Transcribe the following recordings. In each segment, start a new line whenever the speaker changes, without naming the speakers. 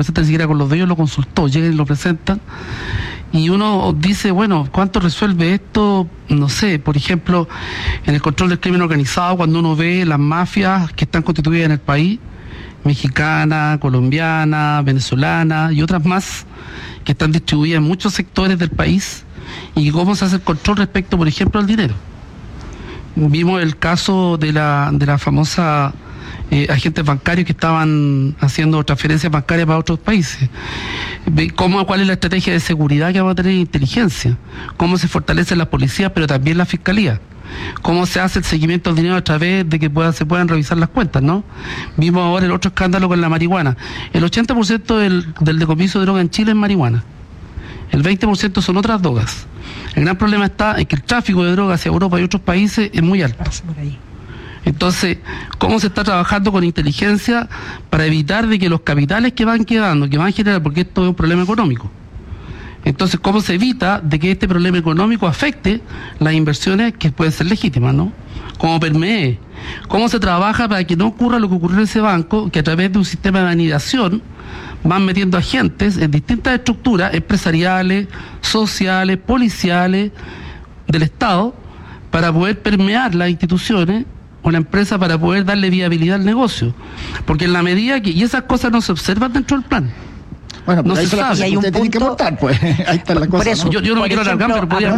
presenta ni siquiera con los de ellos, lo consultó, llegan y lo presentan. Y uno dice, bueno, ¿cuánto resuelve esto? No sé, por ejemplo, en el control del crimen organizado, cuando uno ve las mafias que están constituidas en el país, mexicana, colombiana, venezolana y otras más, que están distribuidas en muchos sectores del país, y cómo se hace el control respecto, por ejemplo, al dinero. Vimos el caso de la famosa agentes bancarios que estaban haciendo transferencias bancarias para otros países. ¿Cuál es la estrategia de seguridad que vamos a tener en inteligencia? ¿Cómo se fortalece la policía, pero también la fiscalía? ¿Cómo se hace el seguimiento del dinero a través de que se puedan revisar las cuentas, ¿no? Vimos ahora el otro escándalo con la marihuana. El 80% del decomiso de droga en Chile es marihuana. El 20% son otras drogas. El gran problema está en que el tráfico de drogas hacia Europa y otros países es muy alto. Entonces, ¿cómo se está trabajando con inteligencia para evitar de que los capitales que van quedando, que van a generar, porque esto es un problema económico? Entonces, ¿cómo se evita de que este problema económico afecte las inversiones que pueden ser legítimas, ¿no? ¿Cómo permee? ¿Cómo se trabaja para que no ocurra lo que ocurrió en ese banco, que a través de un sistema de anidación van metiendo agentes en distintas estructuras empresariales, sociales, policiales del Estado, para poder permear las instituciones o la empresa, para poder darle viabilidad al negocio? Porque en la medida que... Y esas cosas no se observan dentro del plan.
Bueno,
no
ahí
se sabe.
Y hay un punto, que aportar, pues. Ahí está la cosa.
Por eso,
¿no?
Yo no me quiero alargar, pero podría...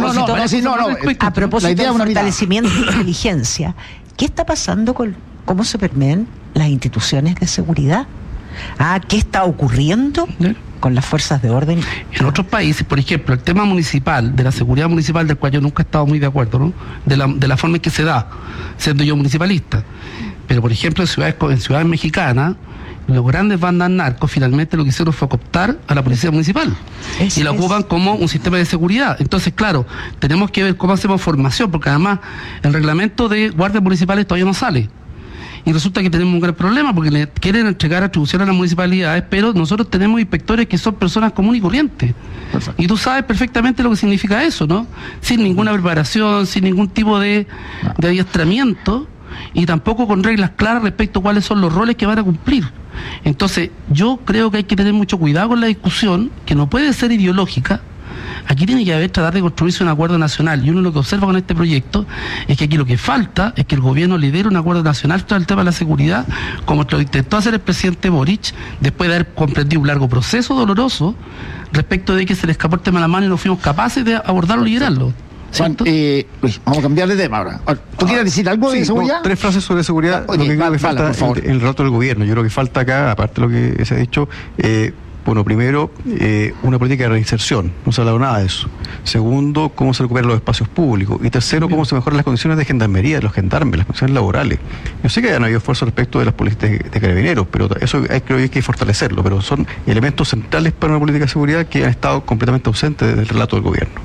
A propósito del fortalecimiento de inteligencia, ¿qué está pasando con cómo se permean las instituciones de seguridad? ¿Qué está ocurriendo con las fuerzas de orden?
En otros países, por ejemplo, el tema municipal, de la seguridad municipal, del cual yo nunca he estado muy de acuerdo, ¿no? De la forma en que se da, siendo yo municipalista. Pero, por ejemplo, en ciudades mexicanas, los grandes bandas narcos finalmente lo que hicieron fue cooptar a la policía municipal y la ocupan como un sistema de seguridad. Entonces, claro, tenemos que ver cómo hacemos formación, porque además el reglamento de guardias municipales todavía no sale. Y resulta que tenemos un gran problema porque le quieren entregar atribuciones a las municipalidades, pero nosotros tenemos inspectores que son personas comunes y corrientes. Perfecto. Y tú sabes perfectamente lo que significa eso, ¿no? Sin ninguna preparación, sin ningún tipo de adiestramiento, y tampoco con reglas claras respecto a cuáles son los roles que van a cumplir. Entonces, yo creo que hay que tener mucho cuidado con la discusión, que no puede ser ideológica. Aquí tiene que tratar de construirse un acuerdo nacional, y uno lo que observa con este proyecto es que aquí lo que falta es que el gobierno lidere un acuerdo nacional tras el tema de la seguridad, como lo intentó hacer el presidente Boric, después de haber comprendido un largo proceso doloroso respecto de que se le escapó el tema a la mano y no fuimos capaces de abordarlo y liderarlo.
Juan, Luis, vamos a cambiar de tema ahora. ¿Tú quieres decir algo de seguridad?
Tres frases sobre seguridad. Lo que creo que falta en el relato del gobierno. Yo creo que falta acá, aparte de lo que se ha dicho, bueno, primero, una política de reinserción. No se ha hablado nada de eso. Segundo, cómo se recuperan los espacios públicos. Y tercero, cómo se mejoran las condiciones de gendarmería, de los gendarmes, las condiciones laborales. Yo sé que no habido esfuerzo respecto de las políticas de carabineros, pero eso creo que hay que fortalecerlo. Pero son elementos centrales para una política de seguridad que han estado completamente ausentes del relato del gobierno.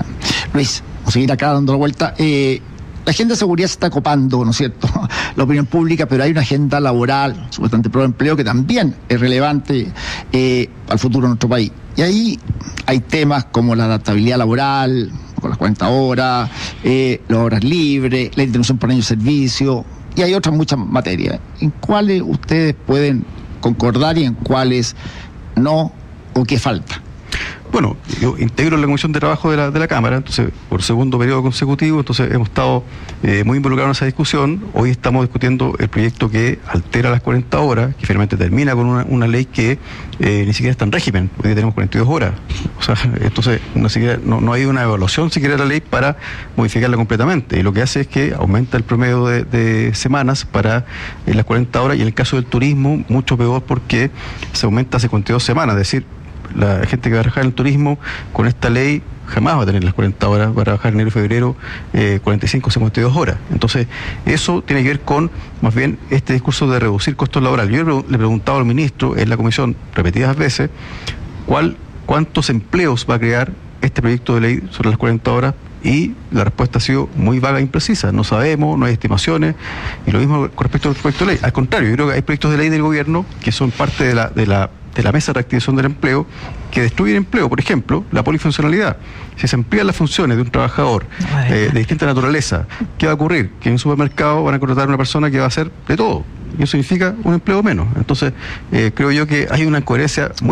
Luis, vamos a seguir acá dando la vuelta. La agenda de seguridad se está copando, ¿no es cierto?, la opinión pública, pero hay una agenda laboral, supuestamente pro empleo, que también es relevante al futuro de nuestro país. Y ahí hay temas como la adaptabilidad laboral, con las 40 horas, las horas libres, la interrupción por año de servicio, y hay otras muchas materias. ¿En cuáles ustedes pueden concordar y en cuáles no, o qué falta?
Bueno, yo integro la Comisión de Trabajo de la Cámara, entonces, por segundo periodo consecutivo, entonces hemos estado muy involucrados en esa discusión. Hoy estamos discutiendo el proyecto que altera las 40 horas, que finalmente termina con una ley que ni siquiera está en régimen. Hoy día tenemos 42 horas. O sea, entonces no hay una evaluación siquiera de la ley para modificarla completamente. Y lo que hace es que aumenta el promedio de semanas para las 40 horas, y en el caso del turismo, mucho peor, porque se aumenta a 52 semanas, es decir, la gente que va a trabajar en el turismo con esta ley jamás va a tener las 40 horas, va a trabajar en enero y febrero 45 o 52 horas. Entonces, eso tiene que ver con, más bien, este discurso de reducir costos laborales. Yo le he preguntado al ministro en la comisión repetidas veces cuántos empleos va a crear este proyecto de ley sobre las 40 horas, y la respuesta ha sido muy vaga e imprecisa. No sabemos, no hay estimaciones, y lo mismo con respecto al proyecto de ley. Al contrario, yo creo que hay proyectos de ley del gobierno que son parte de la mesa de reactivación del empleo, que destruyen empleo. Por ejemplo, la polifuncionalidad. Si se amplían las funciones de un trabajador de distinta naturaleza, ¿qué va a ocurrir? Que en un supermercado van a contratar a una persona que va a hacer de todo, y eso significa un empleo menos. Entonces, creo yo que hay una incoherencia muy